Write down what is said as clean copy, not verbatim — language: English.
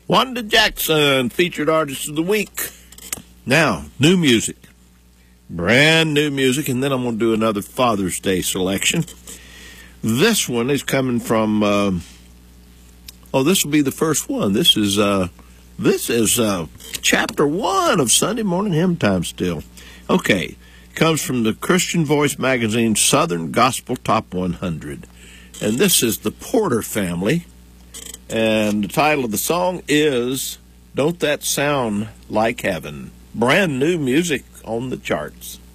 Wanda Jackson, featured artist of the week. Now, new music. Brand new music, and then I'm going to do another Father's Day selection. This one is coming from, this will be the first one. This is chapter 1 of Sunday Morning Hymn Time still. Okay, it comes from the Christian Voice magazine Southern Gospel Top 100. And this is the Porter Family. And the title of the song is Don't That Sound Like Heaven? Brand new music on the charts.